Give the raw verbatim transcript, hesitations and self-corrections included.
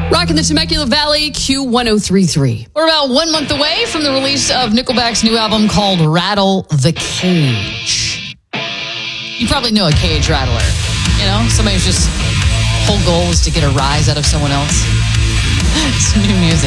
Rocking the Temecula Valley, Q one oh three point three. We're about one month away from the release of Nickelback's new album called Rattle the Cage. You probably know a cage rattler. You know, somebody who's just whole goal is to get a rise out of someone else. It's new music.